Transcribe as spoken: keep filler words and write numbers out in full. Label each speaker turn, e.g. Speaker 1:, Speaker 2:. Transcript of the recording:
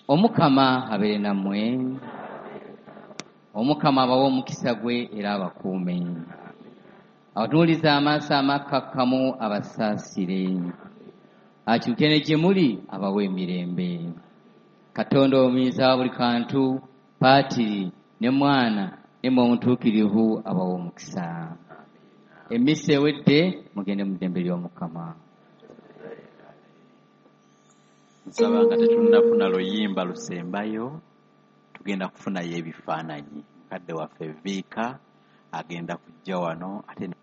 Speaker 1: Omukama abeere nammwe. Omukama abawe omukisa gwe era abakuume. Abatunuuliza amaaso amakkakkamu abasaasire. Akyuke ne gye muli abawe emirembe. Katonda omuyinza wa buli kantu, Paatiri ne Mwana ne Mwoyo Omutuukirivu abawe omukisa. Emmisa ewedde, mugende mu ddembe ly'Omukama.
Speaker 2: Nsaba nga tetunnafuna luyimba lusembayo, tugenda kufunayo ebifaananyi. Mukadde waffe Viika agenda kujja wano ate